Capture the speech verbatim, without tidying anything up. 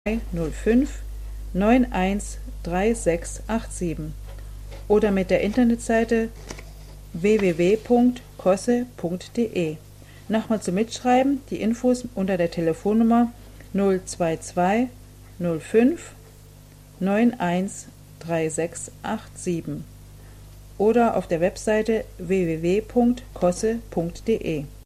null fünf neun eins drei sechs acht sieben oder mit der Internetseite w w w punkt kosse punkt de. Nochmal zum Mitschreiben, die Infos unter der Telefonnummer null zwei zwei null fünf neun eins drei sechs acht sieben oder auf der Webseite w w w punkt kosse punkt de.